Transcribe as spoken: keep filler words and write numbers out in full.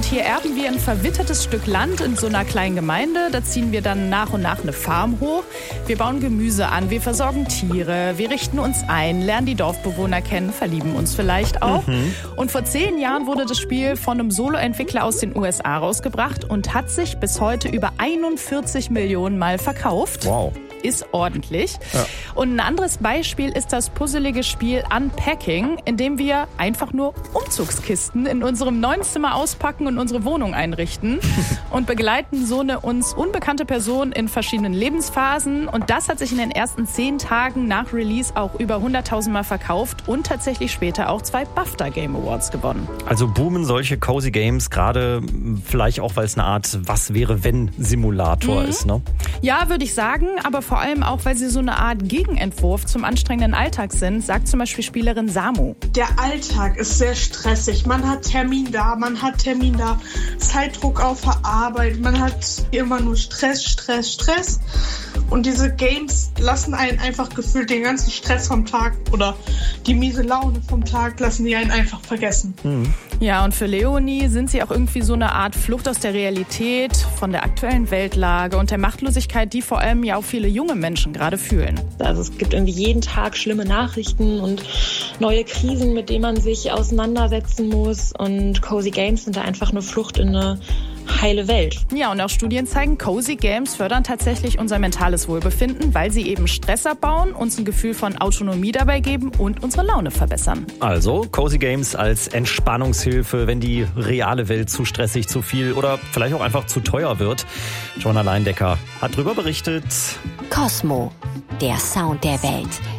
hier erben wir ein verwittertes Stück Land in so einer kleinen Gemeinde. Da ziehen wir dann nach und nach eine Farm hoch. Wir bauen Gemüse an, wir versorgen Tiere, wir richten uns ein, lernen die Dorfbewohner kennen, verlieben uns vielleicht auch. Mhm. Und vor zehn Jahren wurde das Spiel von einem Solo-Entwickler aus den U S A rausgebracht und hat sich bis heute über einundvierzig Millionen Mal verkauft. Wow. Ist ordentlich. Ja. Und ein anderes Beispiel ist das puzzelige Spiel Unpacking, in dem wir einfach nur Umzugskisten in unserem neuen Zimmer auspacken und unsere Wohnung einrichten und begleiten so eine uns unbekannte Person in verschiedenen Lebensphasen. Und das hat sich in den ersten zehn Tagen nach Release auch über hunderttausend Mal verkauft und tatsächlich später auch zwei BAFTA Game Awards gewonnen. Also boomen solche Cozy Games, gerade vielleicht auch, weil es eine Art Was-wäre-wenn-Simulator Mhm. ist, ne? Ja, würde ich sagen, aber vor allem auch, weil sie so eine Art Gegenentwurf zum anstrengenden Alltag sind, sagt zum Beispiel Spielerin Samu. Der Alltag ist sehr stressig. Man hat Termin da, man hat Termin da, Zeitdruck auf der Arbeit, man hat immer nur Stress, Stress, Stress. Und diese Games lassen einen einfach gefühlt den ganzen Stress vom Tag oder die miese Laune vom Tag lassen die einen einfach vergessen. Mhm. Ja, und für Leonie sind sie auch irgendwie so eine Art Flucht aus der Realität, von der aktuellen Weltlage und der Machtlosigkeit, die vor allem ja auch viele junge Menschen gerade fühlen. Also es gibt irgendwie jeden Tag schlimme Nachrichten und neue Krisen, mit denen man sich auseinandersetzen muss. Und Cozy Games sind da einfach eine Flucht in eine heile Welt. Ja, und auch Studien zeigen, Cozy Games fördern tatsächlich unser mentales Wohlbefinden, weil sie eben Stress abbauen, uns ein Gefühl von Autonomie dabei geben und unsere Laune verbessern. Also Cozy Games als Entspannungshilfe, wenn die reale Welt zu stressig, zu viel oder vielleicht auch einfach zu teuer wird. Joanna Leindecker hat darüber berichtet. Cosmo, der Sound der Welt.